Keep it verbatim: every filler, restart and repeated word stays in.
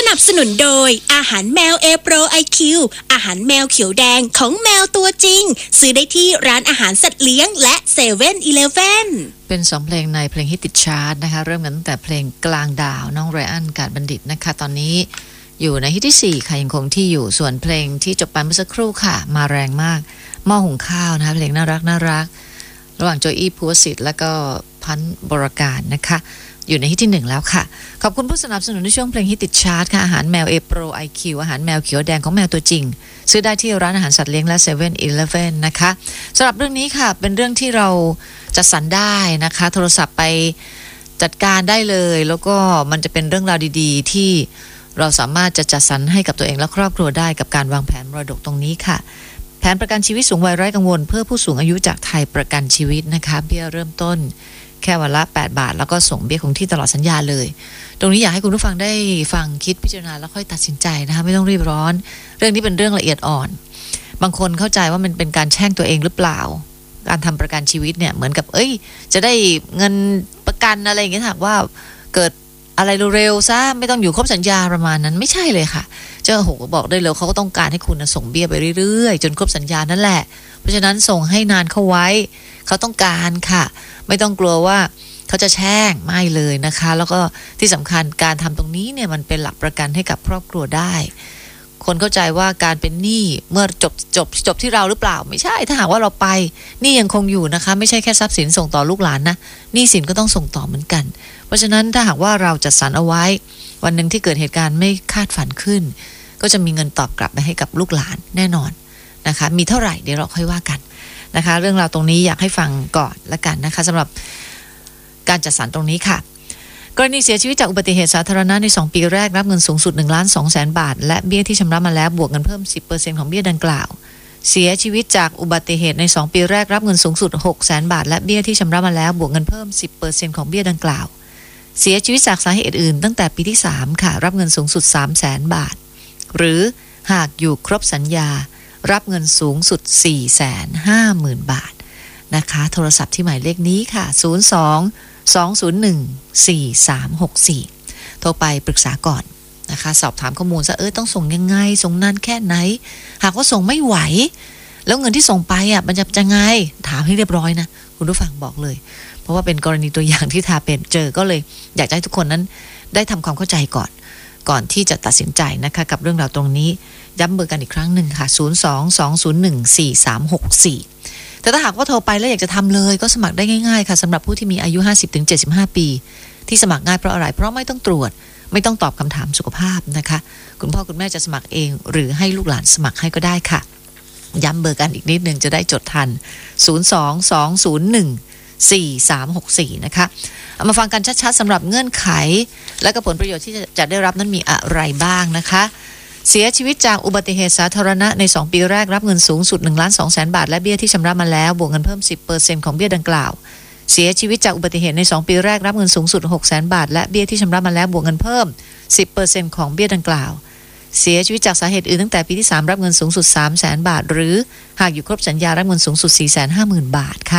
นับสนุนโดยอาหารแมว A Pro ไอ คิว อาหารแมวเขียวแดงของแมวตัวจริงซื้อได้ที่ร้านอาหารสัตว์เลี้ยงและเซเว่นอีเลฟเว่นเป็นสองเพลงในเพลงฮิตติดชาร์ตนะคะเริ่มกันตั้งแต่เพลงกลางดาวน้องไรอันกาดบัณฑิตนะคะตอนนี้อยู่ในฮิตที่สี่ค่ะยังคงที่อยู่ส่วนเพลงที่จบไปเมื่อสักครู่ค่ะมาแรงมากหม้อหุงข้าวนะคะเพลงน่ารักน่ารักระหว่างโจอี้ภูวสิทธิ์และก็พันธ์บรการนะคะอยู่ในฮิตที่หนึ่งแล้วค่ะขอบคุณผู้สนับสนุนในช่วงเพลงฮิตติดชาร์ตค่ะอาหารแมว A Pro ไอ คิว อาหารแมวเขียวแดงของแมวตัวจริงซื้อได้ที่ร้านอาหารสัตว์เลี้ยงและเซเว่นอีเลฟเว่นนะคะสำหรับเรื่องนี้ค่ะเป็นเรื่องที่เราจัดสรรได้นะคะโทรศัพท์ไปจัดการได้เลยแล้วก็มันจะเป็นเรื่องราวดีๆที่เราสามารถจะจัดสรรให้กับตัวเองและครอบครัวได้กับการวางแผนมรดกตรงนี้ค่ะแผนประกันชีวิตสูงวัยไร้กังวลเพื่อผู้สูงอายุจากไทยประกันชีวิตนะคะเบี้ยเริ่มต้นแค่วันละแปดบาทแล้วก็ส่งเบี้ยคงที่ตลอดสัญญาเลยตรงนี้อยากให้คุณผู้ฟังได้ฟังคิดพิจารณาแล้วค่อยตัดสินใจนะคะไม่ต้องรีบร้อนเรื่องนี้เป็นเรื่องละเอียดอ่อนบางคนเข้าใจว่ามันเป็นการแช่งตัวเองหรือเปล่าการทำประกันชีวิตเนี่ยเหมือนกับเอ้ยจะได้เงินประกันอะไรอย่างเงี้ยหากว่าเกิดอะไรเร็วๆซะไม่ต้องอยู่ครบสัญญาประมาณนั้นไม่ใช่เลยค่ะเจ้าโหบอกได้เลยเขาก็ต้องการให้คุณส่งเบี้ยไปเรื่อยๆจนครบสัญญานั่นแหละเพราะฉะนั้นส่งให้นานเข้าไว้เขาต้องการค่ะไม่ต้องกลัวว่าเขาจะแช่งไม่เลยนะคะแล้วก็ที่สำคัญการทำตรงนี้เนี่ยมันเป็นหลักประกันให้กับครอบครัวได้คนเข้าใจว่าการเป็นหนี้เมื่อจบจบจบที่เราหรือเปล่าไม่ใช่ถ้าหากว่าเราไปหนี้ยังคงอยู่นะคะไม่ใช่แค่ทรัพย์สินส่งต่อลูกหลานนะหนี้สินก็ต้องส่งต่อเหมือนกันเพราะฉะนั้นถ้าหากว่าเราจัดสรรเอาไว้วันหนึ่งที่เกิดเหตุการณ์ไม่คาดฝันขึ้นก็จะมีเงินตอบกลับไปให้กับลูกหลานแน่นอนนะคะมีเท่าไหร่เดี๋ยวเราค่อยว่ากันนะคะเรื่องราวตรงนี้อยากให้ฟังก่อนละกันนะคะสำหรับการจัดสรรตรงนี้ค่ะกรณีเสียชีวิตจากอุบัติเหตุสาธารณะในสองปีแรกรับเงินสูงสุด หนึ่งล้านสองแสน บาทและเบี้ยที่ชำระมาแล้วบวกเงินเพิ่ม สิบเปอร์เซ็นต์ ของเบี้ยดังกล่าวเสียชีวิตจากอุบัติเหตุในสองปีแรกรับเงินสูงสุด หกแสน บาทและเบี้ยที่ชำระมาแล้วบวกเงินเพิ่ม สิบเปอร์เซ็นต์ ของเบี้ยดังกล่าวเสียชีวิตจากสาเหตุอื่นตั้งแต่ปีที่สามค่ะรับเงินสูงสุด สามแสน บาทหรือหากอยู่ครบสัญญารับเงินสูงสุด สี่แสนห้าหมื่น บาทนะคะโทรศัพท์ที่หมายเลขนี้ค่ะศูนย์ สอง สอง ศูนย์ หนึ่ง สี่ สาม หก สี่โทรไปปรึกษาก่อนนะคะสอบถามข้อมูลซะเออต้องส่งยังไงส่งนานแค่ไหนหากว่าส่งไม่ไหวแล้วเงินที่ส่งไปอ่ะมันจะจะไงถามให้เรียบร้อยนะคุณผู้ฟังบอกเลยเพราะว่าเป็นกรณีตัวอย่างที่ทาเป็นเจอก็เลยอยากให้ทุกคนนั้นได้ทำความเข้าใจก่อนก่อนที่จะตัดสินใจนะคะกับเรื่องราวตรงนี้ย้ำเบอร์กันอีกครั้งหนึ่งค่ะศูนย์ สอง สอง ศูนย์ หนึ่ง สี่ สาม หก สี่แต่ถ้าหากว่าโทรไปแล้วอยากจะทำเลยก็สมัครได้ง่ายๆค่ะสำหรับผู้ที่มีอายุ ห้าสิบถึงเจ็ดสิบห้า ปีที่สมัครง่ายเพราะอะไรเพราะไม่ต้องตรวจไม่ต้องตอบคำถามสุขภาพนะคะคุณพ่อคุณแม่จะสมัครเองหรือให้ลูกหลานสมัครให้ก็ได้ค่ะย้ำเบอร์กันอีกนิดนึงจะได้จดทันศูนย์ สอง สอง ศูนย์ หนึ่ง สี่ สาม หก สี่นะคะเอามาฟังกันชัดๆสำหรับเงื่อนไขและก็ผลประโยชน์ที่จะได้รับนั้นมีอะไรบ้างนะคะเสียชีวิตจากอุบัติเหตุสาธารณะในสองปีแรกรับเงินสูงสุด หนึ่งล้านสองแสน บาทและเบี้ยที่ชำระมาแล้วบวกเงินเพิ่ม สิบเปอร์เซ็นต์ ของเบี้ยดังกล่าวเสียชีวิตจากอุบัติเหตุในสองปีแรกรับเงินสูงสุด หกแสน บาทและเบี้ยที่ชำระมาแล้วบวกเงินเพิ่ม สิบเปอร์เซ็นต์ ของเบี้ยดังกล่าวเสียชีวิตจากสาเหตุอื่นตั้งแต่ปีที่สามรับเงินสูงสุด สามแสน บาทหรือหากอยู่ครบสัญญารับเงินสูงสุด สี่แสนห้าหมื่น บาทค่ะ